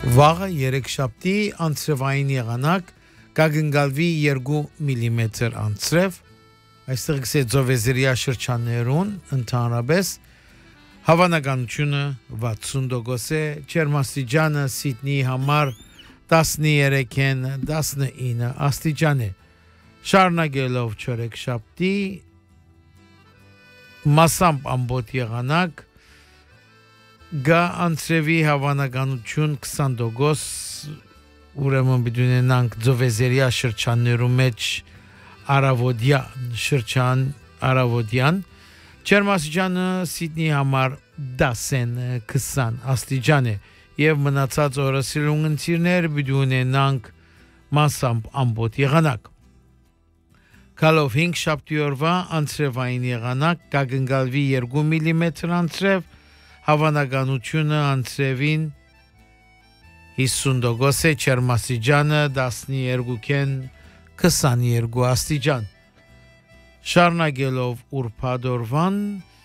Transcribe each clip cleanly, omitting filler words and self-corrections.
Վաղը երեքշաբթի անցրևային եղանակ կգնգալվի 2 միլիմետր անցրև, այստեղ գսե ձովեզերիա շրջաններուն ընդհանրապես հավանականությունը 60% է, ջերմաստիճանը Սիդնեի համար 13-ին 19 աստիճան է, շարունակելով չորեքշաբթի մասամբ ամբոտ եղանակ գա անցրևի հավանականություն 20%, ուրեմն պիտի ունենանք ձովեզերիա շրջաններու մեջ առավոտյան ջերմաստիճանը Սիդնեի համար 10-20 աստիճան է եւ մնացած օրը սիրունգընթիրներ պիտի ունենանք մասամբ ամբոտ եղանակ Կալով 5 շաբթի օրվա անցրևային եղանակ կգնգալվի 2 միլիմետր անցրև, հավանականությունը անցրևին 50% է, ջերմաստիճանը 12-ին 22 աստիճան։ Շարունակելով ուրբաթ օրվան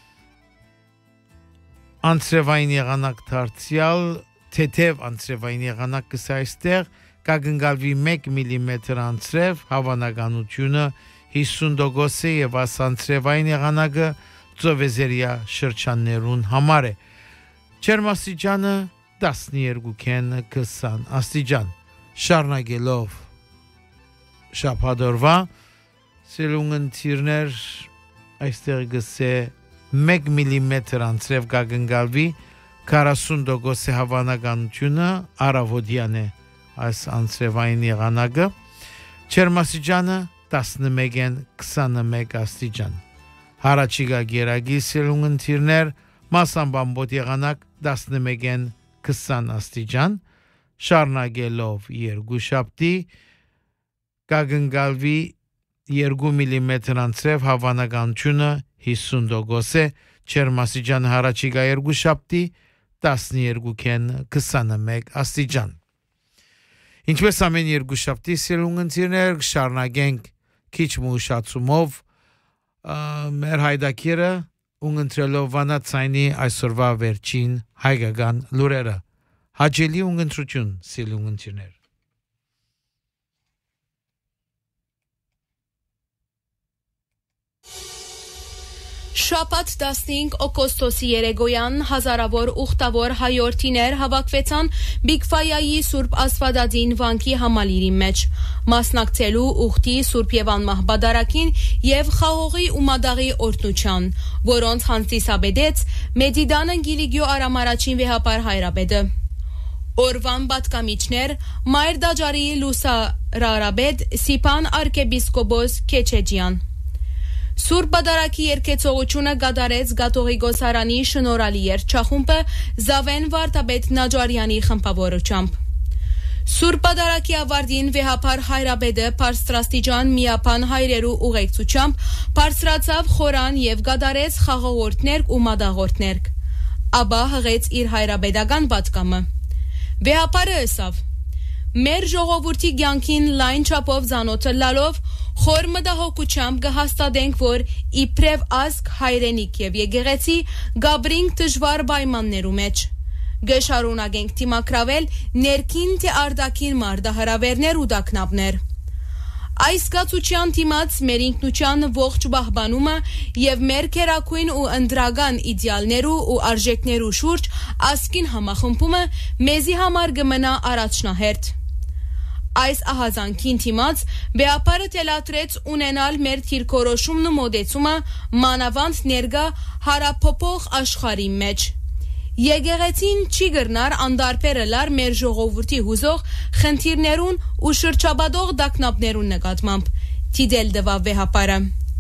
անցրևային եղանակ դարձյալ թեթև անցրևային եղանակ կսա այստեղ կգնգալվի 1 միլիմետր անցրև, հավանականությունը 50% է եւ անցրևային եղանակը ձովեզերիա շրջաններուն համար է։ Ջերմաստիճանը 12-ին 20 աստիճան։ Շարունակելով շաբաթ օրվա սելունգընթիրներ այստեղ գսե 1 միլիմետր անցրև կգնգալվի 40% է հավանականությունը առավոտյան է այս անցրևային եղանակը ջերմաստիճանը 11-ին 21 աստիճան հարաճիգա գերագի սելունգընթիրներ մասամբ ամբոտ եղանակ 11-ին 20 աստիճան շարունակելով երկուշաբթի կգնգալվի 2 միլիմետր անցրև հավանականությունը 50% է ջերմաստիճանը հարաճիգա երկուշաբթի 12-ին 21 աստիճան Ինչպես ամեն երկուշաբթի սելունգընթիրներ շարունակենք քիչ մուշացումով մեր հայդակիրը ունգընտրելով վանացայնի այսօրվա վերջին հայկական լուրերը հաճելի ունգընտրություն սելունգընթիրներ Շաբաթ 15 օգոստոսի երեգոյան հազարավոր ուխտավոր հայորդիներ հավաքվեցան Բիգֆայայի Սուրբ Աստվածածին վանքի համալիրի մեջ մասնակցելու ուխտի Սուրբ եւ անմահ բադարակին եւ խաղողի ու մադաղի օրհնության որոնց հանձնիսաբեդեց Մեդիդանը Գիլիգիո Արամարաչին վեհապար հայրաբեդը Օրվան պատկամիչներ Մայր Դաջարի Լուսարարաբեդ Սիփան arczepiskopos Քեչեջյան Սուրբ բադարակի երկեցողությունը գադարեց Գաթողի Գոսարանի շնորհալի երգչախումբը Զավեն Վարդապետ Նաջարյանի խմբավորությամբ Սուրբ բադարակի ավարտին վեհապար հայրաբեդը Պարստրաստիճան միապան հայրերու ուղեկցությամբ բարձրացավ խորան եւ գադարեց խաղաղորդներ ու մադաղորդներ Աբա հղեց իր հայրաբեդական պատկամը Վեհապարը ըսավ Մեր ժողովրդի ցանկին լայն չափով զանոթը լալով խոր մտահոգությամբ կհաստատենք, որ իբրև ազգ հայրենիք եւ եկեղեցի գաբրինք դժվար պայմաններու մեջ գշարունակենք թիմակրավել ներքին թե արտաքին մարտահրավերներ ու դակնապներ Այս գացության թիմած մեր ինքնության ողջ բահբանումը եւ մեր քերակույն ու ընդրական իդեալներու ու արժեքներու շուրջ ասկին համախմբումը մեզի համար կմնա առաջնահերթ Այս ահազանգին թիմած վեապարը թելատրեց ունենալ մեր թիրքորոշումն ու մոդեցումը մանավանդ ներգա հարափոփող աշխարհի մեջ Եկեղեցին չի գրնար անդարբերը լար մեր ժողովրդի հուզող խնդիրներուն ու շրջաբադող դակնապներուն նկատմամբ թիդել դվա վեհապարը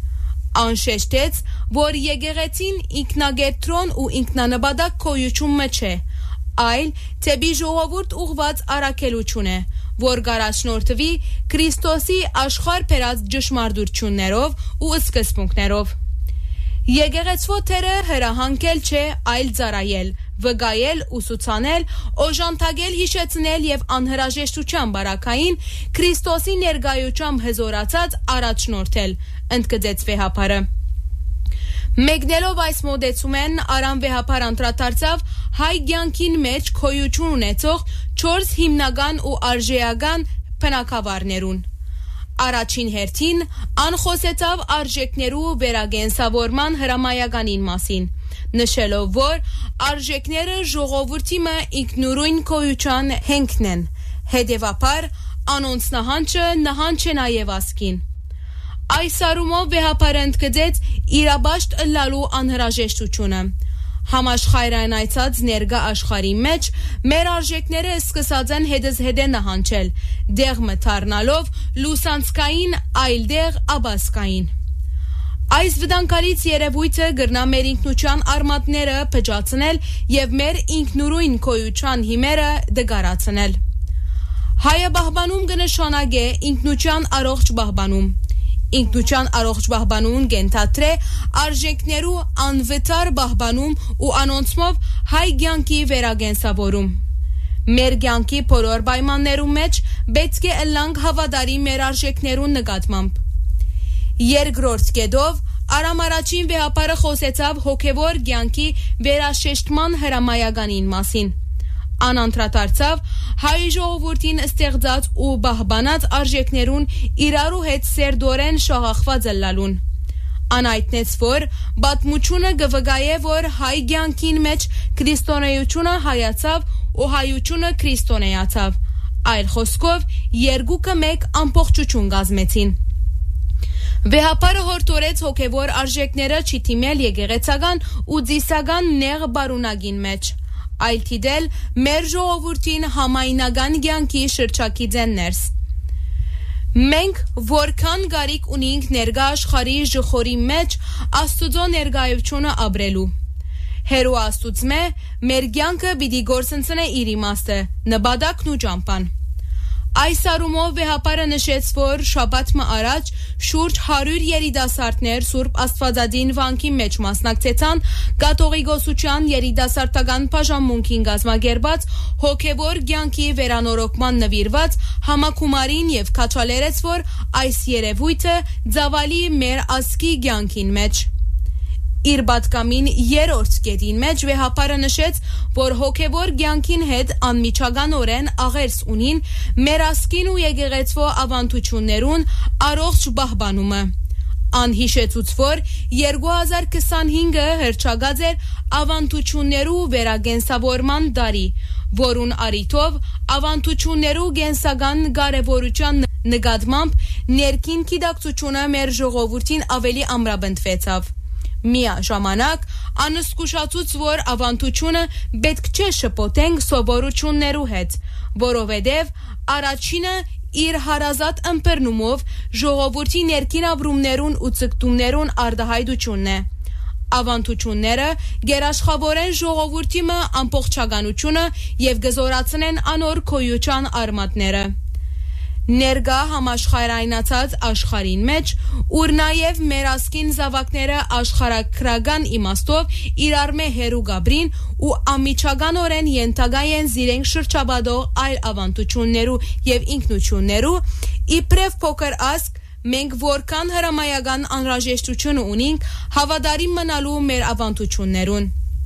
Անշեշտեց որ եկեղեցին ինքնագետրոն ու ինքնանպատակ քոյություն չէ այլ թեպի ժողովուրդ ուղված արաքելություն է որ գարաշնորթվի Քրիստոսի աշխարհ բերած ճշմարտություններով ու սկզբունքներով Եկեղեցվո թերը հրահանգել չէ այլ ծառայել վգայել ուսուցանել օժանդակել հիշեցնել եւ անհրաժեշտության բարակային Քրիստոսի ներկայությամբ հզորացած առաջնորդել ընդգծեց վեհապարը Մեկնելով այս մոդեցումեն Արամ վեհապար անդրադարձավ հայ կյանքին մեջ քոյություն ունեցող 4 հիմնական ու արժեական բնագավառներուն։ Առաջին հերթին անխոսեցավ արժեքներու վերագենսավորման հրամայականին մասին, նշելով, որ արժեքները ժողովրդի մը ինքնուրույն քոյության հենքն են, հետևաբար անոնց նահանջը նահանջ է նաև ասկին։ Այս առումով վեհապարը ընդգծեց իրաբաշտ ըլլալու անհրաժեշտությունը։ Համաշխարհայնացած ներկա աշխարհի մեջ մեր արժեքները սկսած են հետզհետե նահանջել, դեղ մթարնալով լուսանցքային այլ դեղ աբասկային։ Այս վտանգալից երևույթը գրնա մեր ինքնության արմատները փճացնել եւ մեր ինքնուրույն քոյության հիմերը դգարացնել։ Հայաբահբանում կնշանակե ինքնության առողջ բահբանում։ Ինքնության առողջ բահբանուն գենթատրե արժեքներու անվտար բահբանում ու անոնցմով հայ կյանքի վերագենսավորում։ Մեր կյանքի բոլոր պայմաններում մեջ պետք է ըլլանք հավատարի մեր արժեքներուն նկատմամբ։ Երկրորդ կետով Արամ առաջին վեհապարը խոսեցավ հոգևոր կյանքի վերաշեշտման հրամայականին մասին։ Անանդրադարձավ հայ ժողովրդին ստեղծած ու բահբանած արժեքներուն իրարու հետ սերդորեն շաղախված ըլլալուն։ Անայտնեց, որ բատմությունը գվգայե, որ հայ կյանքին մեջ քրիստոնեությունը հայացավ ու հայությունը քրիստոնեացավ, այլ խոսքով երկուքը մեկ ամբողջություն կազմեցին։ Վեհապարը հորդորեց հոգևոր արժեքները չթիմել եկեղեցական ու ծիսական նեղ բարունակին մեջ, այլ թիդել մեր ժողովրդին համայնական կյանքի շրջակիցեն ներս։ Մենք որքան գարիք ունենք ներկա աշխարհի ժխորի մեջ Աստուծո ներկայությունը ապրելու։ Հերու Աստուծմե մեր կյանքը պիտի գործընծնե իր իմաստը, նպատակն ու ճամփան։ Այս առումով վեհապարը նշեց, որ շաբաթը առաջ շուրջ 100 երիտասարդներ Սուրբ Աստվածադին վանքի մեջ մասնակցեցան կաթողիկոսության երիտասարդական բաժանմունքին կազմակերպած հոգևոր կյանքի վերանորոգման նվիրված համակումարին եւ քաչալերեց, որ այս երևույթը ծավալի մեր ազգի կյանքին մեջ։ Իր պատկամին երրորդ կետին մեջ վեհապարը նշեց, որ հոգևոր կյանքին հետ անմիջականորեն աղերս ունին մեր ազգին ու եկեղեցվո ավանդություններուն առողջ բահբանումը։ Անհիշեցուց, որ 2025-ը հռչակած էր ավանդություններու վերագենսավորման տարի, որուն առիթով ավանդություններու գենսական կարևորության նկատմամբ ներքին գիտակցությունը մեր ժողովրդին ավելի ամրապնդվեցավ։ Միաժամանակ անզգուշացուց, որ ավանդությունը պետք չէ շփոթենք սովորություններու հետ, որովհետև առաջինը իր հարազատ ըմբռնումով ժողովրդի ներքին ապրումներուն ու ցկտումներուն արտահայտությունն է։ Ավանդությունները գերաշխավորեն ժողովրդի մը ամբողջականությունը եւ գզորացնեն անոր քոյության արմատները։ Ներկա համաշխարհայնացած աշխարհին մեջ, ուր նաև մեր ազգին զավակները աշխարհագրական իմաստով իրար մե հերու գաբրին ու ամիջականորեն ենթակա են զիրենք շրջապատող այլ ավանդություններու եւ ինքնություններու, իբրև փոքր ազգ մենք որքան հրամայական անհրաժեշտություն ունենք հավատարիմ մնալու մեր ավանդություններուն։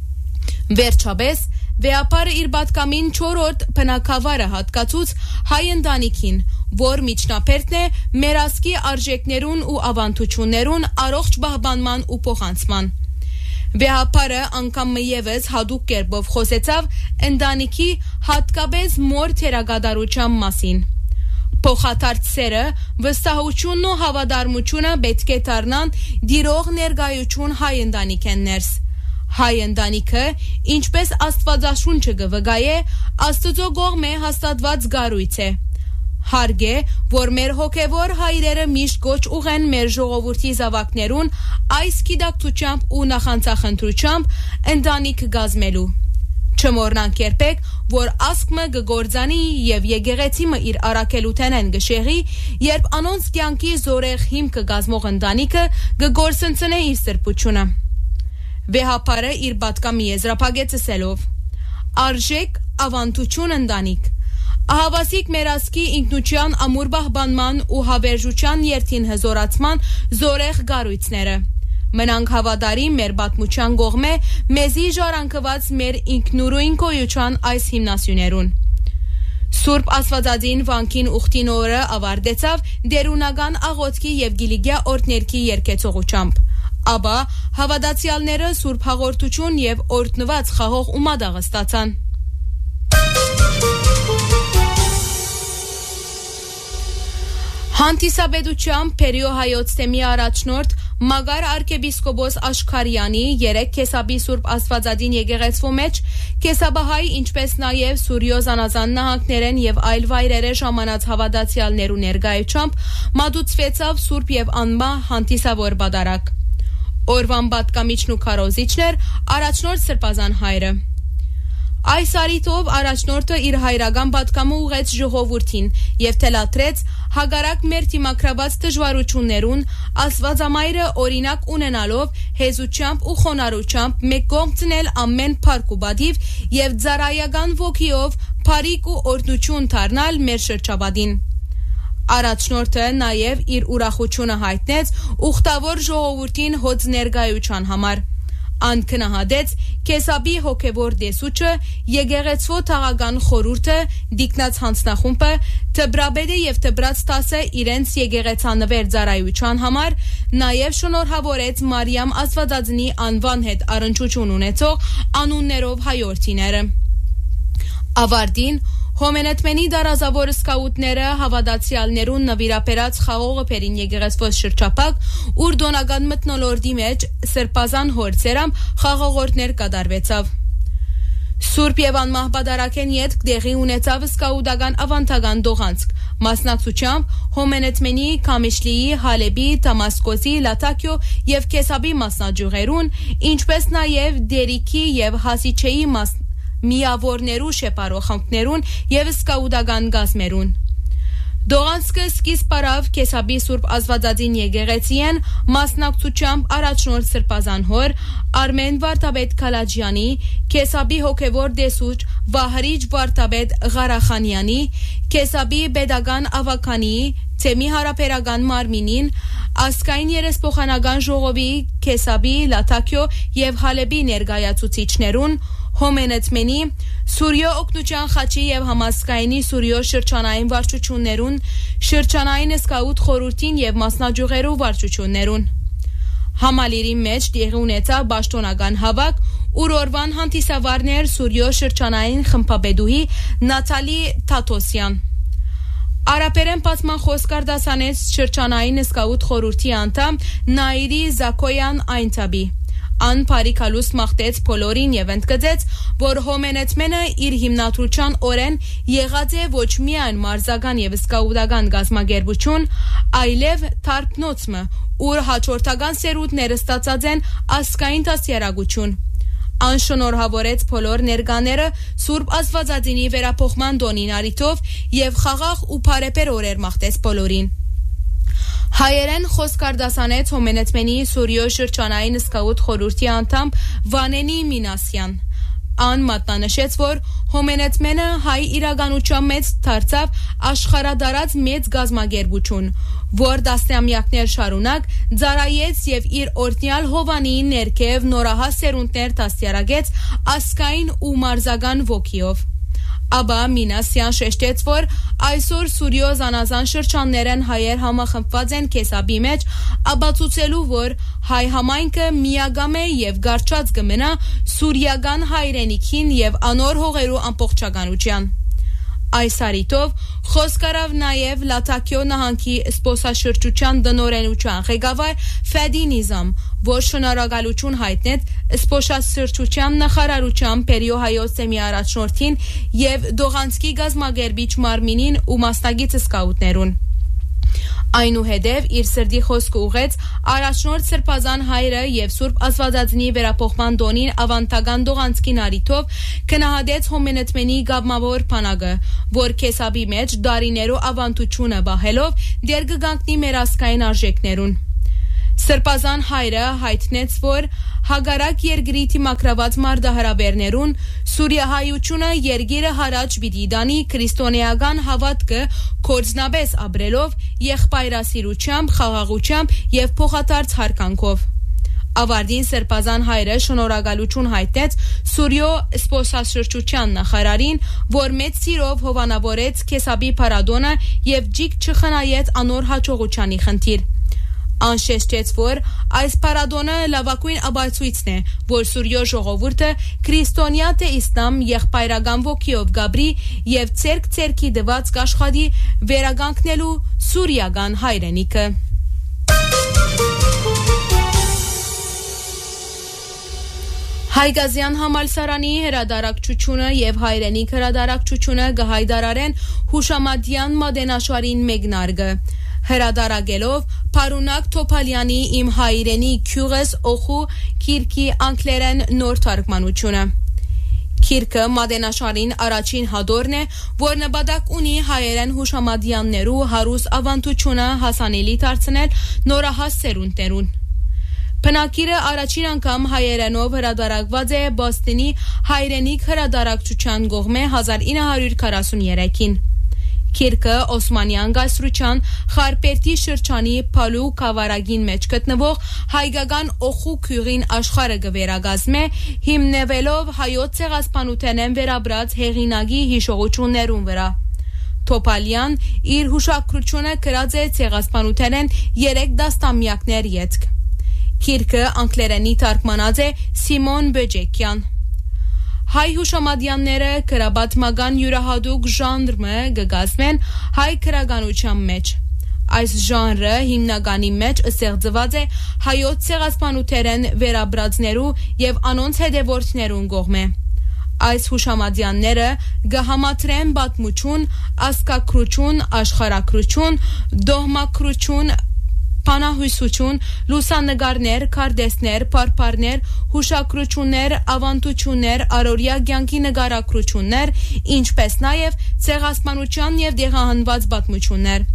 Վերջապես վեհապարը իր պատկամին 4-րդ բնակավարը հատկացուց հայ ընտանիքին, որ միջնապերտն է մեր ազգի արժեքներուն ու ավանդություններուն առողջ բահբանման ու փոխանցման։ Վեհապարը անգամ ևս հատուկ կերպով խոսեցավ ընտանիքի հատկապես մոր թերագադարության մասին։ Փոխադարձ սերը, վստահությունն ու հավատարմությունը պետք է դառնան դիրող ներկայություն հայ ընտանիքեն ներս։ Հայ ընտանիքը, ինչպես Աստվածաշունչը գվգայե, Աստծո կողմէ հաստատված գարույց է։ Հարկ է, որ մեր հոգևոր հայրերը միշտ գոչ ուղեն մեր ժողովրդի զավակներուն այս գիտակցությամբ ու նախանցախնդրությամբ ընտանիք կազմելու։ Չմոռնանք երբեք, որ ազգը կգործանի եւ եկեղեցիմը իր առաքելութենեն գշեղի, երբ անոնց կյանքի զորեղ հիմքը կազմող ընտանիքը կգործընծնե իր սրբությունը։ Վեհապարը իր պատկամի եզրափակեց ասելով. Արժեք ավանդություն ընտանիք։ Ահավասիկ մեր ազգի ինքնության ամուր բահբանման ու հավերժության երթին հզորացման զորեղ գարույցները։ Մնանք հավատարիմ մեր պատմության կողմէ, մեզի ժառանգված մեր ինքնուրույն գոյության այս հիմնասյուներուն։ Սուրբ Աստվածածին վանքին ուխտին օրը ավարտեցավ դերունական աղոթքի եւ գիլիգյա օրդներքի երկեցողությամբ։ Աբա հավատացյալները սուրբ հաղորդություն եւ օրդնված խաղող ու մադաղ ստացան։ Հանդիսաբեդությամբ Փերիո հայոց թեմի առաջնորդ Մագար arczepiskopos Աշխարյանի 3 Քեսաբի Սուրբ Աստվածածին եկեղեցու մեջ Քեսաբահայ ինչպես նաև Սուրյո Զանազան նահանգներեն եւ այլ վայրերը ժամանած հավատացյալներու ներկայությամբ մատուցվեցավ Սուրբ եւ անմա հանդիսավոր բադարակ։ Օրվան պատկամիչն ու քարոզիչներ առաջնորդ Սրբազան հայրը։ Այս արիտով առաջնորդը իր հայրական պատկամը ուղեց ժողովուրդին եւ թելադրեց հագարակ մեր թիմակրաբաց դժվարություններուն Աստվածամայրը օրինակ ունենալով հեզությամբ ու խոնարհությամբ մեկ կողմ ցնել ամեն փառք ու բադիվ եւ ծառայական ոգիով փարիկ ու օրդություն դառնալ մեր շրջապատին։ Առաջնորդը նաեւ իր ուրախությունը հայտնեց ուխտավոր ժողովրդին հոծ ներկայության համար։ Անկնահատեց Քեսաբի հոգևոր դեսուչը, եկեղեցու թաղական խորհուրդը, դիկնած հանձնախումբը, թբրաբեդը եւ թբրած տասը իրենց եկեղեցանվեր ծառայության համար, նաեւ շնորհավորեց Մարիամ Աստվածածնի անվան հետ առնչություն ունեցող անուններով հայորդիները։ Ավարտին Հոմենետմենի դարազավոր սկաուտները հավատացյալներուն նվիրապերած խաղողը պերին եկեղեցվոս շրջապակ ուր դոնական մտնոլորդի մեջ սրպազան հորցերամ խաղողորդներ կատարվեցավ։ Սուրբ եւ անմահ բադարակեն յետք դեղի ունեցավ սկաուտական ավանդական դողանցք, մասնակցությամբ Հոմենետմենի, Կամիշլիի, Հալեբի, Դամասկոսի, Լատակյո եւ Քեսաբի մասնաճյուղերուն, ինչպես նաեւ Դերիքի եւ Հասիչեի միավորներու շեպարոխանքներուն եւ սկաուտական գազմերուն։ Դողանցքը սկիզբ առավ Քեսաբի Սուրբ Աստվածածին եկեղեցիեն մասնակցությամբ առաջնորդ Սրբազան հոր Արմեն Վարդապետ Քալաջյանի, Քեսաբի հոգևոր դեսուչ Վահրիչ Վարդապետ Ղարախանյանի, Քեսաբի Պետական ավականի, Թեմի հարաբերական մարմինին, Ասկային երեսփոխանական ժողովի Քեսաբի, Լատակյո եւ Հալեբի ներկայացուցիչներուն Հոմենետմենի, Սուրյո օգնության խաչի եւ համասկայնի Սուրյո շրջանային վարչություններուն, շրջանային սկաուտ խորհրդին եւ մասնաճյուղերու վարչություններուն։ Համալիրի մեջ տեղի ունեցավ պաշտոնական հավաք, ուր օրվան հանդիսավարներ Սուրյո շրջանային խմբապետուհի Նատալի Թաթոսյան։ Արաբերեն պատման խոսքար դասանեց շրջանային սկաուտ խորհրդի անդամ Նաիրի Զակոյան Այնտաբի։ Ան Փարիքալուս մաղթեց բոլորին եւ ընդգծեց, որ Հոմենետմենը իր հիմնադրության օրեն եղած է ոչ միայն մարզական եւ սկաուտական գազմագերբություն, այլև թարփնոցը, ուր հաջորդական սերունդները ստացած են ասկային դասյարակություն։ Ան շնորհավորեց բոլոր ներկաները Սուրբ Աստվածածինի վերափոխման դոնին արիթով եւ խաղաղ ու բարեպեր օրեր մաղթեց բոլորին։ Հայերեն խոսքար դասանեց Հոմենետմենի Սուրյո շրջանային սկաուտ խորհրդի անդամ Վանենի Մինասյան։ Ան մատնանշեց, որ Հոմենետմենը հայ իրականության մեջ դարձավ աշխարհադարած մեծ գազմագերբություն, որ դասնամյակներ շարունակ ծառայեց եւ իր օրդնյալ Հովանի ներքև նորահաս սերունդներ դաստիարակեց ասկային ու մարզական ոգիով։ Աբա Մինասյան շեշտեց, որ այսօր Սուրյո Զանազան շրջաններեն հայեր համախմբված են Քեսաբի մեջ, աբացուցելու, որ հայ համայնքը միագամ է եւ գարչած կմնա սուրյական հայրենիքին եւ անոր հողերու ամբողջականության։ Այս արիտով խոսքարավ նաև Լատակյո նահանգի սպոսաշրջության դնորենության ղեկավար Ֆեդի Նիզամ, որ շնորհակալություն հայտնեց սպոսաշրջության նախարարության Փերիո հայոց թեմի առաջնորդին եւ Դողանցկի գազմագերբիչ մարմինին ու մասնագետ սկաուտներուն։ Այնուհետև իր սրդի խոսքը ուղեց առաջնորդ Սրբազան հայրը եւ Սուրբ Աստվածածնի վերափոխման դոնին ավանդական Դողանցկին արիթով քնահատեց Հոմենետմենի գաբմավոր բանակը, որ Քեսաբի մեջ դարիներու ավանդությունը բահելով դեր կգանքնի մեր ասկային արժեքներուն։ Սրբազան հայրը հայտնեց, որ հագարակ երկրի թիմակրաված մարդահրավերներուն Սուրիահայությունը երկիրը հարաճ պիտի դանի քրիստոնեական հավատքը կորձնաբես ապրելով եղբայրասիրությամբ, խաղաղությամբ եւ փոխադարձ հարկանքով։ Ավարտին սրբազան հայրը շնորհակալություն հայտնեց Սուրյո սպոսաշրջության նախարարին, որ մեծ սիրով հովանավորեց Քեսաբի փառատոնը եւ ջիկ չխնայեց անոր հաջողությանի խնդիր։ Անշեշտեց, որ այս փառատոնը լավագույն ապացույցն է, որ Սուրյո ժողովուրդը քրիստոնյա թե իսլամ եղբայրական ոգիով գաբրի եւ ցերկ-ցերկի դված կաշխատի վերականգնելու սուրիական հայրենիքը։ Հայգազյան համալսարանի հրադարակչությունը եւ հայրենիք հրադարակչությունը գահայդարարեն հուշամատյան մատենաշարին մեկնարկը։ Հրադարագելով Փարունակ Թոփալյանի իմ հայրենի քյուղես օխու քիրքի անգլերեն նոր թարգմանությունը։ Քիրքը մատենաշարին առաջին հադորն է, որ նպատակ ունի հայերեն հուշամատյաններու հարուստ ավանդությունը հասանելի դարձնել նորահաս սերունդներուն։ Բնակիրը առաջին անգամ հայերենով հրադարակված է Բոստոնի հայրենիք հրադարակչության կողմէ 1943-ին։ Քիրքը Օսմանյան գայսրության Խարպերտի շրջանի Փալու կավարագին մեջ գտնվող հայկական օխու քյուղին աշխարհը կվերագազմե, հիմնվելով հայոց ցեղասպանութենեն վերաբրած հեղինակի հիշողություններուն վրա։ Թոփալյան իր հուշակրությունը գրած է ցեղասպանութենեն 3 դաստամյակներ ետք։ Քիրքը անգլերենի թարգմանած է Սիմոն Բեջեկյան։ Հայ հուշամատյանները քրաբատմական յուրահատուկ ժանրը կգազմեն հայ քրագանության մեջ։ Այս ժանրը հիմնականի մեջ ստեղծված է հայոց ցեղասպանութերեն վերաբրածներու եւ անոնց հետևորդներուն կողմէ։ Այս հուշամատյանները կհամատրեն պատմություն, ասկակրություն, աշխարհակրություն, դոհմակրություն, Պանահույսություն, լուսանկարներ, քարտեզներ, պարպարներ, հուշակրություններ, ավանդություններ, առօրյա կյանքի նկարագրություններ, ինչպես նաև ցեղասպանության եւ դեղահանված պատմություններ։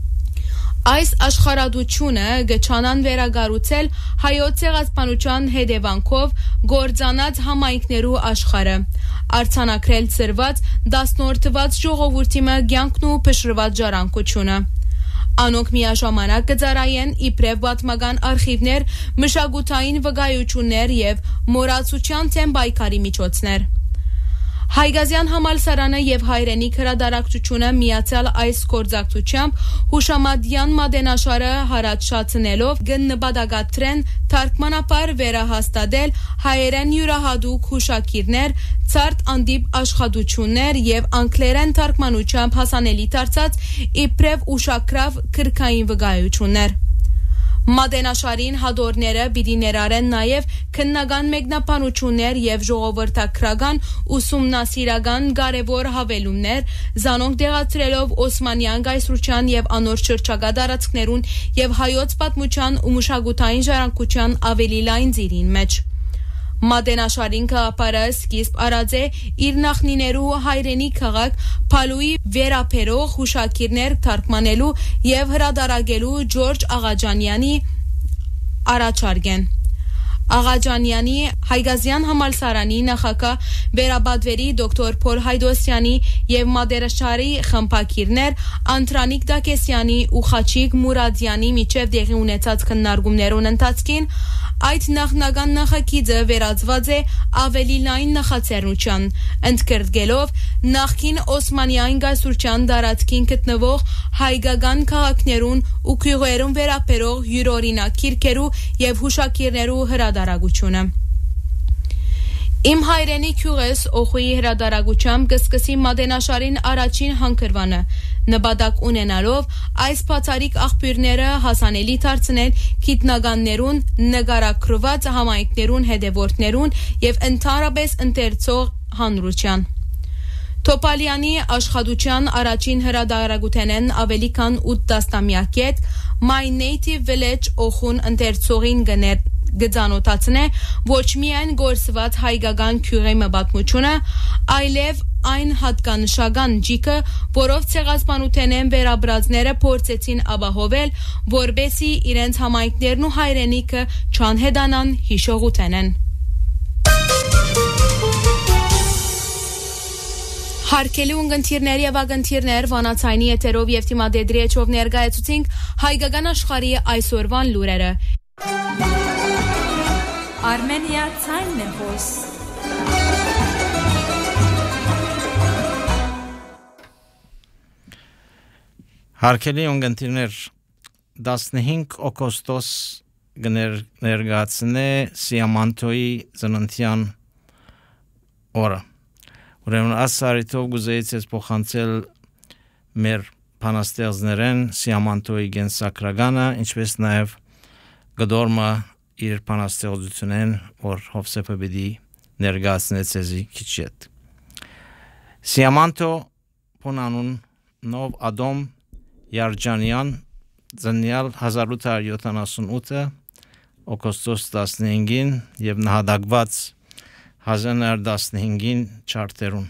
Այս աշխարհադությունը գճանան վերագառուցել հայոց ցեղասպանության հետևանքով գործանած համայնքներու աշխարհը, արձանագրել ծրված 10-րդ ժողովրդի կյանքն ու փշրված ժառանգությունը։ Անոնք միաժամանակ կծառայեն իբրև պատմական արխիվներ, մշակութային վկայություններ եւ մոռացության թեմ պայքարի միջոցներ։ Հայգազյան համալսարանը եւ հայրենիք հրադարակչությունը միացյալ այս գործակցությամբ հուշամատյան մատենաշարը հարաճացնելով կնպատակադրեն թարգմանաբար վերահաստատել հայերեն յուրահատուկ հուշակիրներ, ցարտ անդիպ աշխատություններ եւ անգլերեն թարգմանությամբ հասանելի դարձած իբրև ուշակրավ քրքային վկայություններ։ Մատենաշարին հադորները պիտի ներառեն նաև քննական մեկնաբանություններ եւ ժողովրդագրական ուսումնասիրական կարևոր հավելումներ, զանոնք դեղացրելով Օսմանյան գայսրության եւ անոր շրջակա տարածքներուն եւ հայոց պատմության ու մշակութային ժառանգության ավելի լայն ծիրին մեջ։ Մատենաշարին գաղափարը սկիզբ արած է իր նախնիներու հայրենի քաղաք Փալուի վերապերող հուշակիրներ թարգմանելու եւ հրադարակելու Ջորջ Աղաջանյանի առաջարկեն։ Աղաջանյանի Հայգազյան համալսարանի նախագահ Վերաբադվերի դոկտոր Փոլ Հայդոսյանի եւ մատենաշարի խմբակիրներ Անտրանիկ Դակեսյանի ու Խաչիկ Մուրադյանի միջև դեղի ունեցած քննարկումներուն ընթացքին այդ նախնական նախագիծը վերածված է ավելի լայն նախաձեռնության, ընդգրկելով նախկին Օսմանյան գայսրության տարածքին գտնվող հայկական քաղաքներուն ու գյուղերուն վերապերող յուրօրինակ քիրքերու եւ հուշակիրներու հրադարակությունը։ Իմ հայրենի քյուղես օխուի հրադարակությամբ կսկսի մատենաշարին առաջին հանգրվանը, նպատակ ունենալով այս բացառիկ աղբյուրները հասանելի դարձնել գիտնականներուն, նկարագրված համայնքներուն հետևորդներուն եւ ընդհանրապես ընթերցող հանրության։ Թոփալյանի աշխատության առաջին հրադարակութենեն ավելի քան 8 տասնամյակ հետ My Native Village օխուն ընթերցողին գծանոթացնե ոչ միայն գործված հայկական քյուղի մբատմությունը, այլև այն հատկանշական ջիկը, որով ցեղասպանութենեն վերաբրածները փորձեցին ապահովել, որբեսի իրենց համայնքներն ու հայրենիքը չանհետանան հիշողութենեն։ Հարկելի ունգընթիրներ եւ ագընթիրներ վանացայնի եթերով եւ թիմադեդրիեչով ներկայացուցինք հայկական աշխարհի այսօրվան լուրերը։ Armenia Ցայնեհոս Հարգելի ունգընտիրներ 15 օգոստոս ներկայացնե Սիամանթոյի ծննդյան օրը Ուրեմն ասարիտով գուզեից ես փոխանցել մեր փանաստեղծներեն Սիամանթոյի գենսակրագանը ինչպես նաև գդորմը իր փանաստեղծությունեն որ Հովսեփը բիդի ներկայացնեց էզի քիչ հետ Սիամանթո փոնանուն նով ադոմ Յարջանյան ծնյալ 1878 օգոստոս 15-ին եւ նահատակված 1915-ին չարտերուն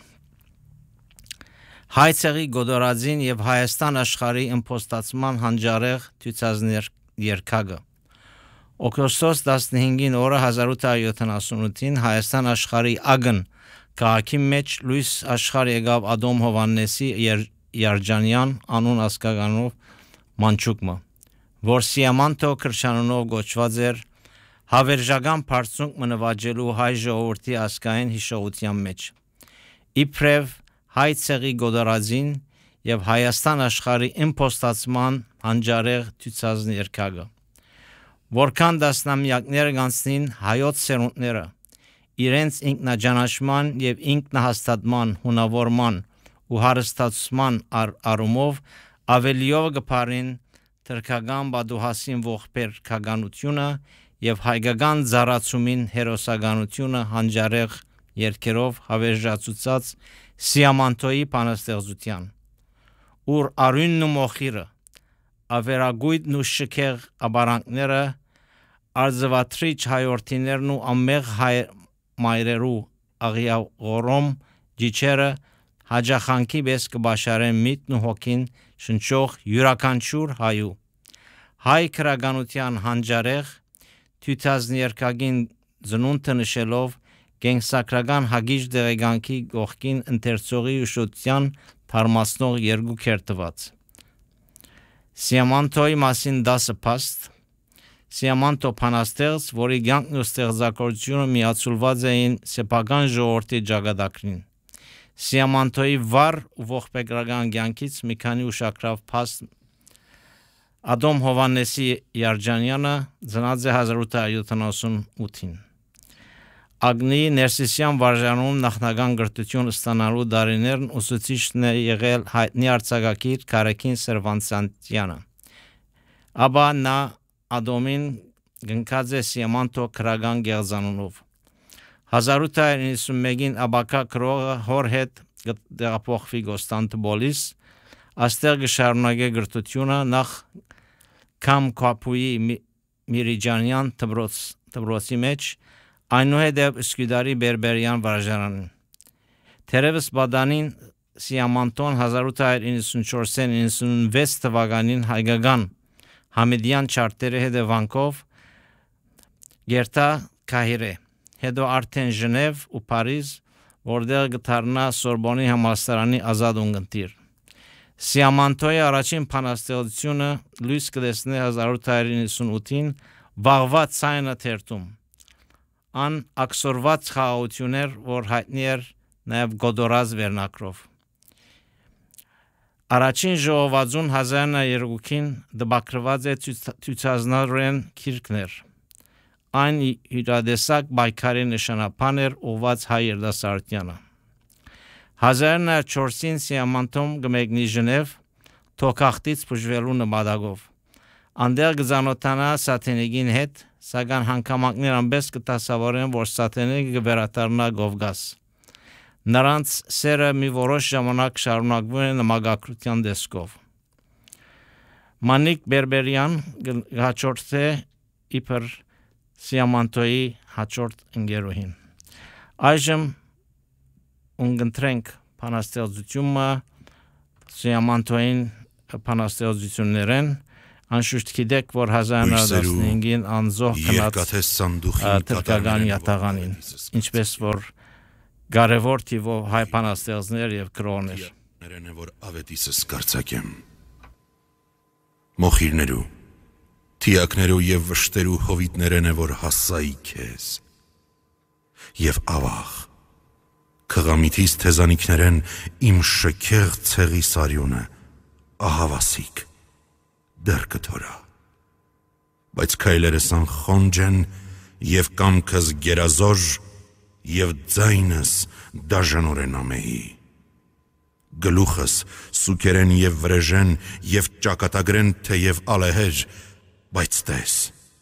Հայցեղի գոդորածին եւ Հայաստան աշխարհի իմպոստացման հանճարեղ ցույցազներ երկակը Օգոստոս 15-ին օրը 1878-ին Հայաստան աշխարհի ագն քաղաքի մեջ լույս աշխարհ եկավ Ադոմ Հովաննեսի Յարջանյան անուն ասկականով մանչուկմը որ Սիամանթո քրշանունով գոչված էր հավերժական բարձունք մնվաճելու հայ ժողովրդի ասկային հիշողության մեջ իբրև հայ ցեղի գոդարածին եւ Հայաստան աշխարհի իմպոստացման հանճարեղ ցույցազն երկակը որքան դասնամյակներ գանցնին հայոց սերունդները իրենց ինքնաճանաչման եւ ինքնահաստատման հունավորման ու հարստացման առումով ավելիով գփարին թրքական բադուհասին ողբեր քագանությունը եւ հայկական զարացումին հերոսականությունը հանճարեղ երկերով հավերժացուցած Սիամանթոյի բանաստեղծության ուր արյունն ու մոխիրը ավերագույդն ու շքեղ աբարանքները արձվատրիչ հայորդիներն ու ամեղ մայրերու աղիաղորոմ ջիչերը հաջախանքի բես կբաշարեն միտն ու հոգին շնչող յուրաքանչյուր հայու հայ քրագանության հանճարեղ ցույցազներկագին ծնունդը նշելով գենսակրական հագիչ դեղեկանքի գողքին ընթերցողի ուշության թարմացնող երկու կերտված Սիամանթոյի մասին դասը փաստ Սիամանթո փանաստեղծ, որի կյանքն ու ստեղծագործությունը միացուլված էին սեփական ժողովրդի ճակատագրին։ Սիամանթոյի վառ ու ողբերգական կյանքից մի քանի ուշագրավ փաստ Ադոմ Հովաննեսի Յարջանյանը ծնած է 1878-ին։ Ագնի Ներսիսյան վարժանում նախնական գրթություն ստանալու դարիներն ուսուցիչն է եղել հայտնի արձակագիր Կարեկին Սերվանցյանը։ Ապա նա Ադոմին գնքած է Սիամանթո քրական գեղձանունով։ 1891-ին Աբակա քրողը հոր հետ տեղափոխվի Կոստանդնուպոլիս, աստեղ կշարունակե գրթությունը նախ Կամ Քապուի Միրիջանյան դպրոցի մեջ, այնուհետև Սկյուդարի Բերբերյան վարժարանին։ Թերևս բադանին Սիամանթոն 1894-96 թվականին հայկական Համեդյան չարտերի հետևանքով գերտա Կահիրե, հետո արդեն Ժնև ու Փարիզ, որտեղ գտարնա Սորբոնի համալսարանի ազատ ունգընտիր։ Սիամանթոյի առաջին փանաստեղծությունը լույս կտեսնի 1898-ին վաղված ցայնը թերթում։ Ան ակսորված խաղաղություններ, որ հայտնի էր նաև գոդորած վերնակրով։ Առաջին ժողովածուն 1902-ին դպակրված է ցույցազնարեն քիրքներ։ Այն իրադեսակ բայկարի նշանապան էր ուղված հայ երդասարտյանը։ 1904-ին Սիամանթոն գմեկնի Ժնև թոքախտից բուժվելու նպատակով։ Անդեղ գզանոթանա Սաթենիկին հետ, սակայն հանգամանքներ անպես կտասավորեն, որ Սաթենիկը կվերադառնա Կովկաս։ Նրանց սերը մի որոշ ժամանակ շարունակվում է նամակագրության դեսքով։ Մանիկ Բերբերյան հաջորդ է իբր Սիամանթոյի հաջորդ ընկերուհին։ Այժմ ունգընտրենք փանաստեղծությունը Սիամանթոյին փանաստեղծություններեն անշուշտ գիտեք, որ 1915-ին անզոհ կնած թրքական յատաղանին, ինչպես որ կարևոր թիվով հայ փանաստեղծներ եւ գրողներ։ Ներեն որ ավետիսս կարծակեմ։ Մոխիրներու, թիակներու եւ վշտերու հովիտներեն է որ հասայի քեզ։ եւ ավաղ։ Քղամիթիս թեզանիքներեն իմ շքեղ ցեղի սարյունը ահավասիկ դեռ կթորա։ Բայց քայլերս անխոնջ են եւ կամքս գերազոր եւ ձայնս դաժանորեն ամեհի։ Գլուխս սուկերեն եւ վրեժեն եւ ճակատագրեն թեև ալեհեր, բայց տես,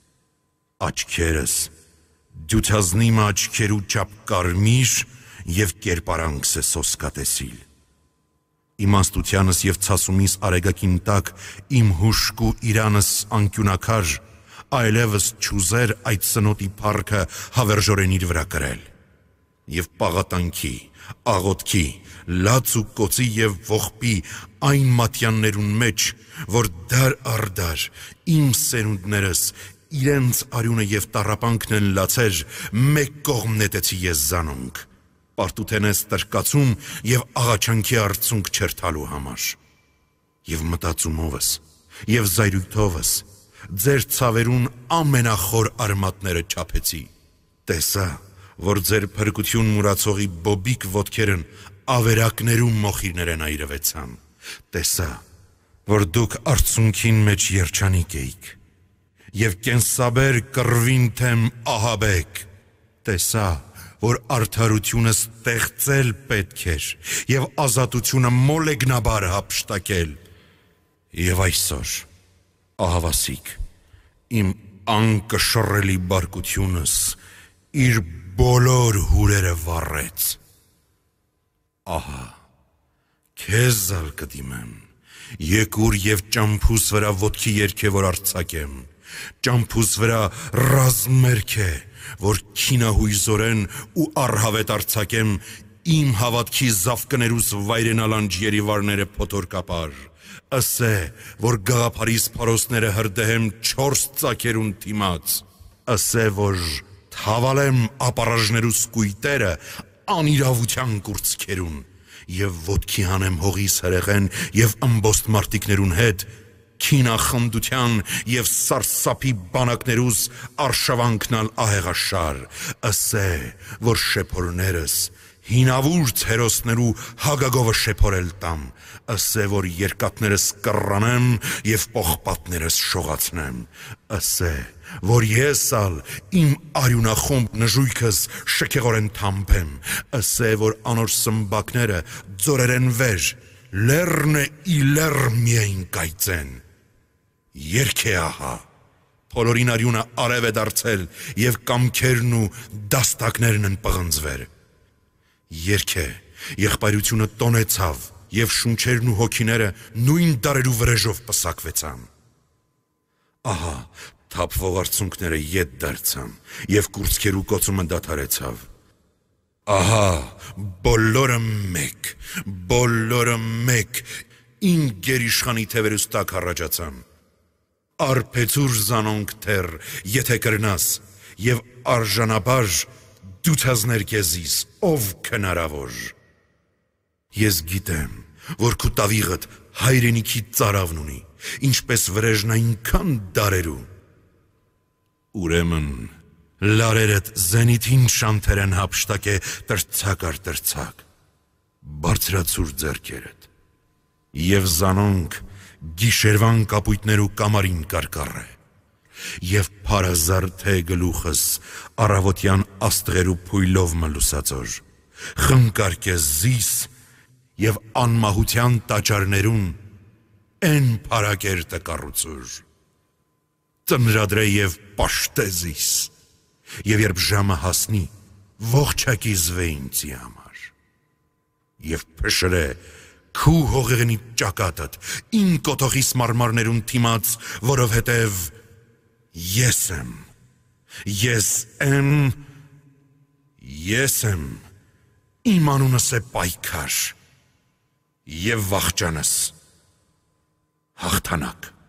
աչքերս դյութազնիմ աչքերու չափ կարմիր եւ կերպարանքս է սոսկատեսիլ։ Իմաստությանս եւ ցասումիս արեգակին տակ իմ հուշկու իրանս անկյունակար, այլևս չուզեր այդ սնոտի փառքը հավերժորեն իր վրա կրել։ Եվ պաղատանքի, աղոտքի, լաց ու կոցի եւ ողբի այն մատյաններուն մեջ, որ դար առ դար իմ սերունդներս իրենց արյունը եւ տառապանքն են լացեր, մեկ կողմ նետեցի ես զանոնք, պարտութենես տրկացում եւ աղաչանքի արցունք չերթալու համար։ Եվ մտածումովս, եւ զայրույթովս, ձեր ցավերուն ամենախոր արմատները չափեցի, տեսա, որ ձեր փրկություն մուրացողի բոբիկ ոտքերն ավերակներում մոխիրներեն այրվեցան, տեսա, որ դուք արցունքին մեջ երջանիկ էիք, եւ կենսաբեր կռվին թեմ ահաբեկ, տեսա, որ արդարությունը ստեղծել պետք էր եւ ազատությունը մոլեգնաբար հափշտակել։ Եվ այսօր, ահավասիկ, իմ անկշռելի բարկությունս իր բոլոր հուրերը վառեց։ Ահա, քեզ զալ կդիմեմ, եկուր եւ ճամփուս վրա ոտքի երգեւոր արձակեմ, ճամփուս վրա ռազմերք է, որ քինահույզորեն ու առհավետ արձակեմ իմ հավատքի զավկներուս վայրենալանջ երիվարները փոթորկապար, ըսե, որ գաղափարիս փարոսները հրդեհեմ 4 ծակերուն թիմած, ըսե, որ թավալեմ ապարաժներուս կույտերը անիրավության կուրծքերուն եւ ոտքի հանեմ հողիս հրեղեն եւ ըմբոստ մարտիկներուն հետ քինախնդության եւ սարսափի բանակներուս արշավանքնալ ահեղաշար, ըսե, որ շեփորներս հինավուրց հերոսներու հագագովը շեփորել տամ, ըսե, որ երկատներս կռանեմ եւ պողպատներս շողացնեմ, ըսե, որ ես ալ իմ արյունախումբ նժույքս շքեղորեն թամբեմ, ըսե, որ անոր սմբակները ձորերեն վեր, լեռնը ի լեռ միայն կայծեն։ Երգե ահա, բոլորին արյունը արև է դարձել եւ կամքերն ու դաստակներն են պղնձվեր։ Երգե, եղբայրությունը տոնեցավ եւ շունչերն ու հոգիները նույն դարերու վրեժով պսակվեցան։ Ահա, թափվող արցունքները ետ դարձան եւ կուրծքերու կոծումը դադարեցավ։ Ահա, բոլորը մեկ, ին գերիշխանի թևերուս տակ հառաջացան։ Արփեցուր զանոնք թեր, եթե կրնաս, եւ արժանաբար դութազներ քեզիս, ով քնարավոր։ Ես գիտեմ, որ քու տավիղդ հայրենիքի ծարավն ունի, ինչպես վրեժն այնքան դարերու։ Ուրեմն, լարերդ զենիթին շանթերեն հապշտակ է տրցակ առ տրցակ, բարձրացուր ձեռքերդ, եւ զանոնք գիշերվան կապույտներու կամարին կարկառ է, եւ փարազարթե գլուխս առավոտյան աստղերու փույլով մլուսածոր, խնկարկե զիս եւ անմահության տաճարներուն են փարակերտը կառուցուր, ծմրադրե եւ պաշտեզիս, եւ երբ ժամը հասնի, ողջակի զվեինցի համար, եւ փշրե քու հողեղենի ճակատդ, ին կոտողիս մարմարներուն թիմած, որովհետև ես եմ, իմ անունս է պայքար, եւ վախճանս հաղթանակ։